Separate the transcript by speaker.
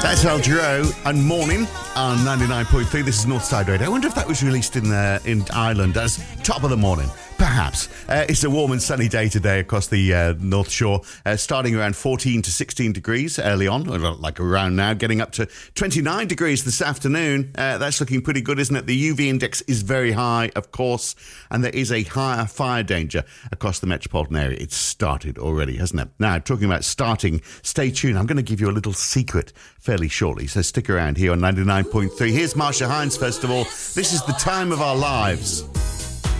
Speaker 1: That's El Giro and Morning on 99.3. This is Northside Radio. I wonder if that was released in Ireland as Top of the Morning. Perhaps. It's a warm and sunny day today across the North Shore, starting around 14 to 16 degrees early on, or like around now, getting up to 29 degrees this afternoon. That's looking pretty good, isn't it? The UV index is very high, of course, and there is a higher fire danger across the metropolitan area. It's started already, hasn't it? Now, talking about starting, stay tuned. I'm going to give you a little secret fairly shortly, so stick around here on 99.3. Here's Marsha Hines, first of all. This is The Time of Our Lives.